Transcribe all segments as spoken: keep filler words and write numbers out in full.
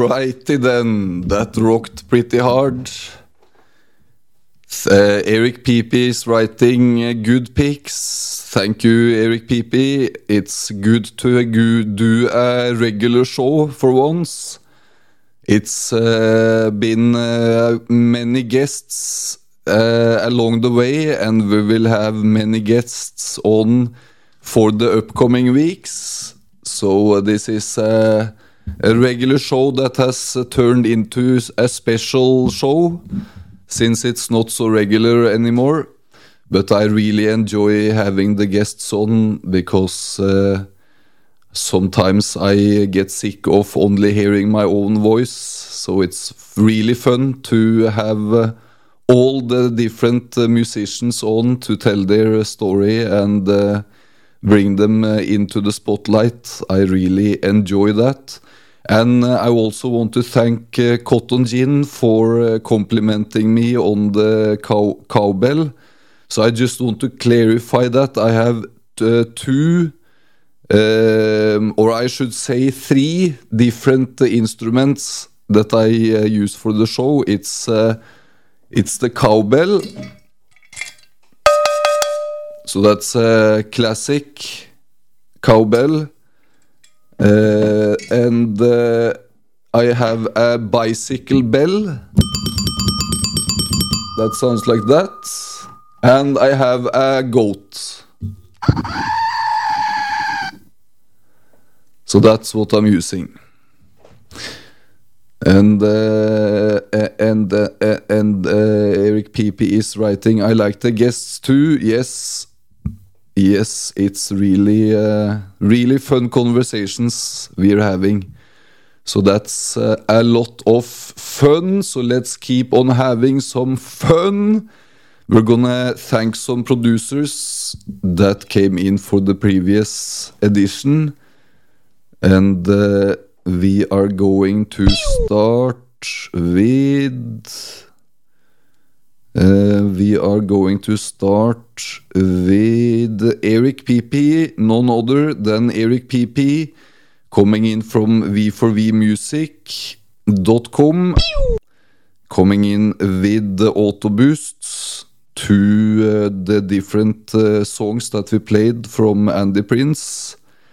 Alrighty then, that rocked pretty hard. Uh, Eric Pepe is writing uh, good picks. Thank you, Eric Pepe. It's good to uh, do a regular show for once. It's uh, been uh, many guests uh, along the way, and we will have many guests on for the upcoming weeks. So uh, this is uh, a regular show that has uh, turned into a special show, since it's not so regular anymore. But I really enjoy having the guests on, because uh, sometimes I get sick of only hearing my own voice. So it's really fun to have uh, all the different uh, musicians on to tell their story and uh, bring them uh, into the spotlight. I really enjoy that. And uh, I also want to thank uh, Cotton Gin for uh, complimenting me on the cow- cowbell. So I just want to clarify that I have uh, two, um, or I should say three different uh, instruments that I uh, use for the show. It's uh, it's the cowbell. So that's a classic cowbell. Uh, and uh, I have a bicycle bell. That sounds like that. And I have a goat. So that's what I'm using. And uh, and uh, and uh, Eric Pepe is writing, I like the guests too. Yes. Yes, it's really, uh, really fun conversations we're having. So that's uh, a lot of fun. So let's keep on having some fun. We're gonna thank some producers that came in for the previous edition. And uh, we are going to start with... Uh, we are going to start with Eric Pepe, none other than Eric Pepe, coming in from v four v music dot com, coming in with the auto boosts to uh, the different uh, songs that we played from Andy Prince,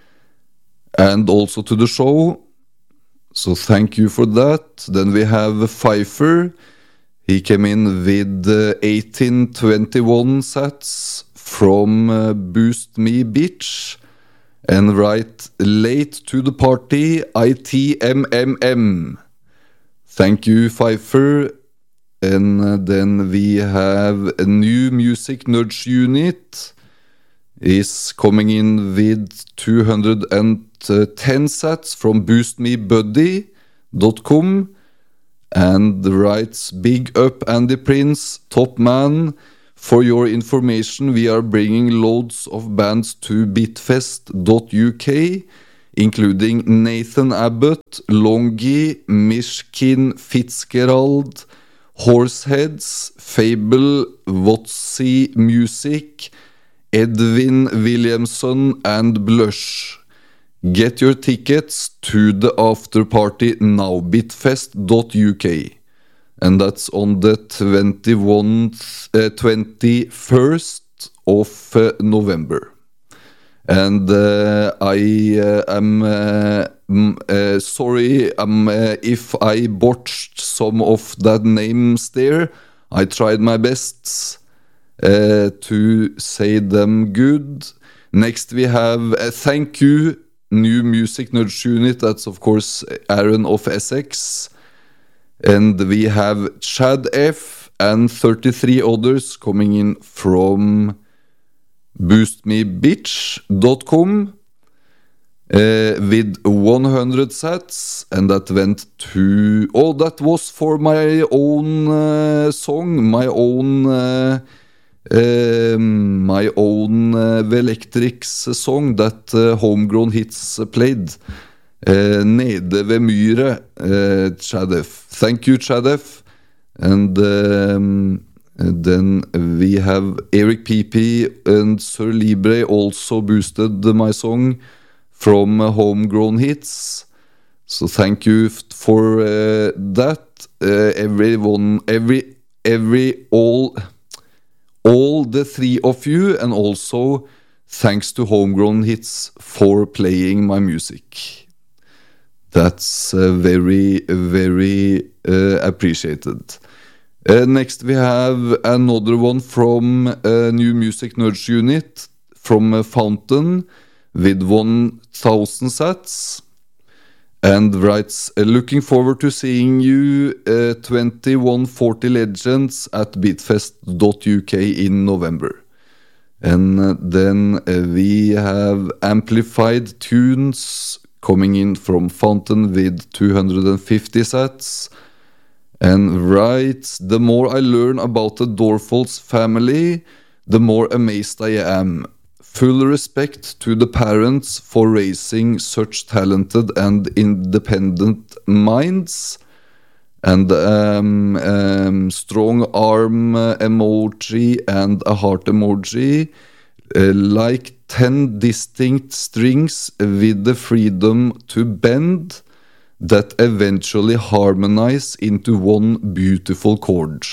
and also to the show. So thank you for that. Then we have Pfeiffer. He came in with uh, eighteen twenty-one sats from uh, Boost Me Bitch, and right late to the party, I T M M M. Thank you, Pfeiffer. And uh, then we have a new music nudge unit is coming in with two hundred ten sats from boost me buddy dot com. And writes, big up Andy Prince, top man. For your information, we are bringing loads of bands to bitfest dot U K, including Nathan Abbott, Longy, Mishkin Fitzgerald, Horseheads, Fable, Wotzi Music, Edwin Williamson, and Blush. Get your tickets to the after party now, bitfest dot U K. And that's on the twenty-first, uh, twenty-first of uh, November. And uh, I uh, am uh, m- uh, sorry um, uh, if I botched some of that names there. I tried my best uh, to say them good. Next we have uh, thank you, new music nudge unit. That's of course Aaron of Essex. And we have Chad F and thirty-three others coming in from boost me bitch dot com uh, with one hundred sats, and that went to... Oh, that was for my own uh, song, my own... Uh, Um, my own uh, Velectrix song that uh, Homegrown Hits played. Uh, Nede ved myret, uh, Chadef. Thank you, Chadef. And um, then we have Eric Pepe and Sir Libre also boosted my song from uh, Homegrown Hits. So thank you f- for uh, that, uh, everyone, every, every, all, all the three of you, and also thanks to Homegrown Hits for playing my music. That's uh, very, very uh, appreciated. Uh, next we have another one from uh, New Music Nerds Unit, from uh, Fountain, with one thousand sats, and writes, uh, looking forward to seeing you uh, twenty-one forty Legends at beatfest dot U K in November. And uh, then uh, we have Amplified Tunes coming in from Fountain with two hundred fifty sats, and writes, the more I learn about the Dorfalls family, the more amazed I am. Full respect to the parents for raising such talented and independent minds. And um, um, strong arm uh, emoji and a heart emoji, uh, like ten distinct strings with the freedom to bend, that eventually harmonize into one beautiful chord.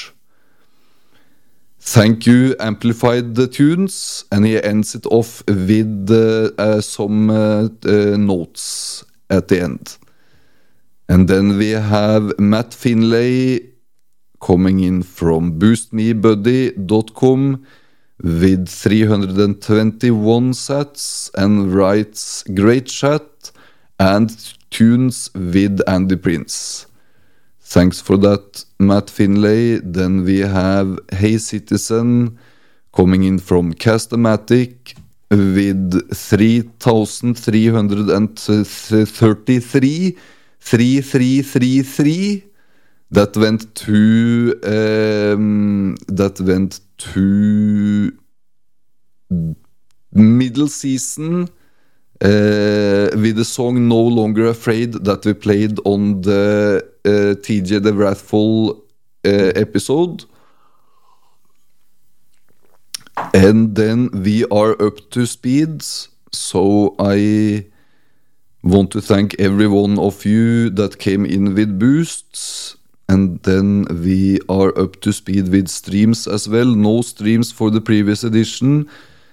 Thank you, Amplified Tunes. And he ends it off with uh, uh, some uh, uh, notes at the end. And then we have Matt Finlay coming in from boost me buddy dot com with three hundred twenty-one sats, and writes, great chat and tunes with Andy Prince. Thanks for that, Matt Finlay. Then we have Hey Citizen coming in from Castamatic with three thousand three hundred thirty-three, three three three three. That went to um, that went to middle season. Uh, with the song No Longer Afraid that we played on the uh, T J the Wrathful uh, episode. And then we are up to speed, so I want to thank every one of you that came in with boosts. And then we are up to speed with streams as well. No streams for the previous edition.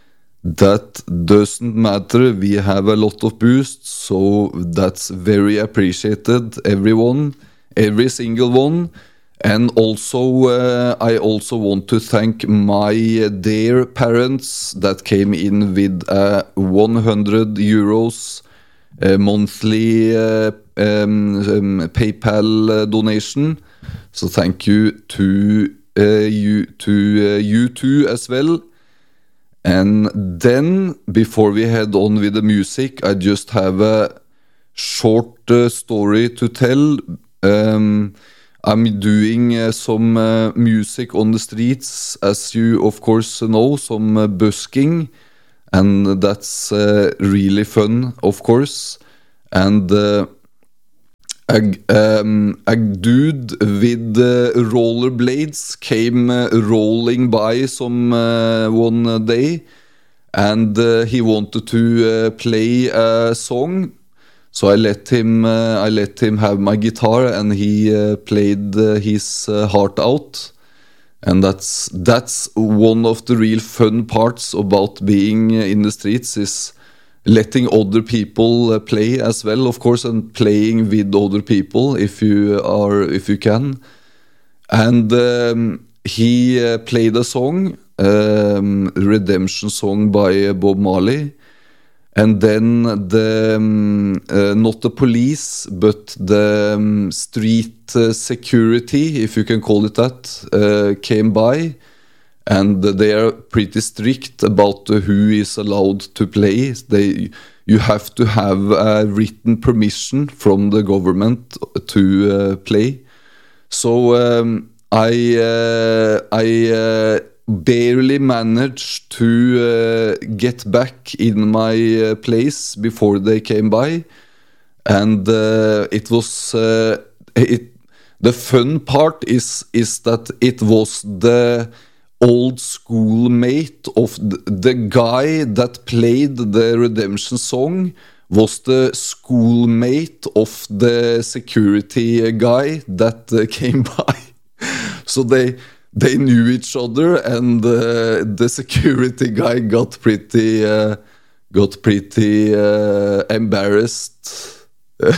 That doesn't matter, we have a lot of boosts, so that's very appreciated, everyone, every single one. And also, uh, I also want to thank my dear parents that came in with a one hundred euros uh, monthly uh, um, um, PayPal uh, donation. So thank you to uh, you to uh, you too as well. And then, before we head on with the music, I just have a short uh, story to tell. Um, I'm doing uh, some uh, music on the streets, as you of course know, some uh, busking, and that's uh, really fun, of course. And uh, a, um, a dude with uh, rollerblades came uh, rolling by some uh, one day, and uh, he wanted to uh, play a song. So I let him uh, I let him have my guitar, and he uh, played uh, his uh, heart out. And that's that's one of the real fun parts about being in the streets, is letting other people uh, play as well, of course, and playing with other people if you are if you can. And um, he uh, played a song, um, Redemption Song by uh, Bob Marley. And then the um, uh, not the police, but the um, street uh, security, if you can call it that, uh, came by. And they are pretty strict about uh, who is allowed to play. They, you have to have a written permission from the government to uh, play. So um, I uh, I uh, barely managed to uh, get back in my uh, place before they came by, and uh, it was uh, it. The fun part is is that it was the old schoolmate of the, the guy that played the Redemption Song was the schoolmate of the security guy that uh, came by. So they they knew each other, and uh, the security guy got pretty uh, got pretty uh, embarrassed.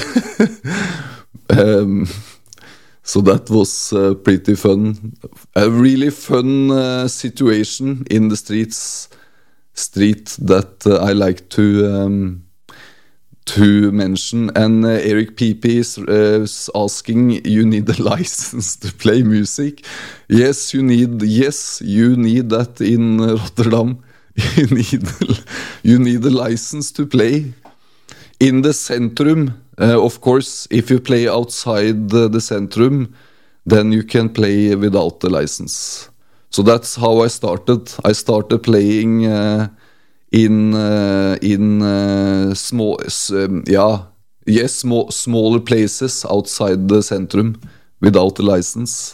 um, so that was uh, pretty fun. A really fun uh, situation in the streets street that uh, I like to um, to mention. And uh, Eric Pepe is uh, asking, you need a license to play music. Yes, you need. Yes, you need that in Rotterdam. You need you need a license to play in the centrum. Uh, of course, if you play outside the, the centrum, then you can play without the license. So that's how I started. I started playing uh, in uh, in uh, small, um, yeah, yes, small, smaller places outside the centrum without a license.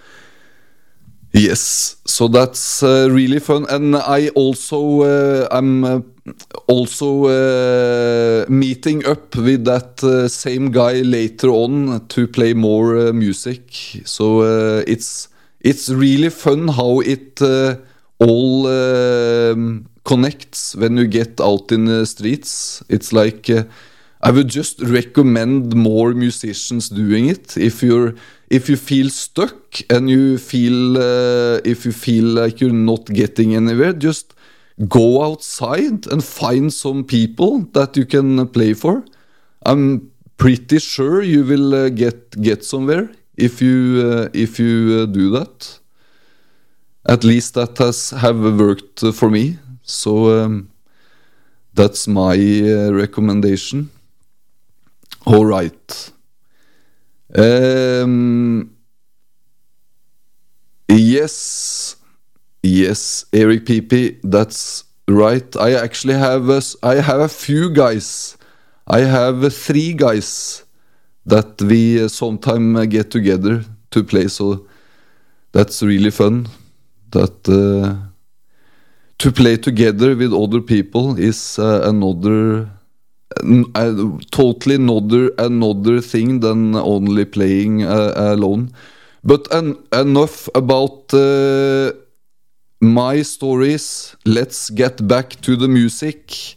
Yes, so that's uh, really fun, and I also uh, I'm uh, also uh, meeting up with that uh, same guy later on to play more uh, music. So uh, it's it's really fun how it uh, all um connects when you get out in the streets. It's like uh, I would just recommend more musicians doing it. If you're if you feel stuck and you feel uh, if you feel like you're not getting anywhere, just go outside and find some people that you can play for. I'm pretty sure you will uh, get get somewhere if you uh, if you uh, do that. At least that has have worked uh, for me. So um, that's my uh, recommendation. All right. Um, yes, yes, Eric Pepe, that's right. I actually have a, I have a few guys. I have uh, three guys that we uh, sometime uh, get together to play. So that's really fun. That uh, to play together with other people is uh, another. Uh, totally another another thing than only playing uh, alone. But en enough about uh, my stories. Let's get back to the music.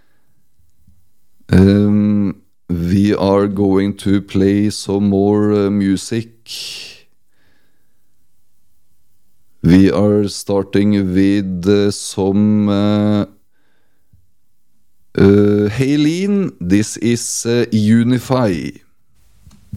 Um, we are going to play some more uh, music. We are starting with uh, some uh, Uh, hey Lean, this is uh, Unify.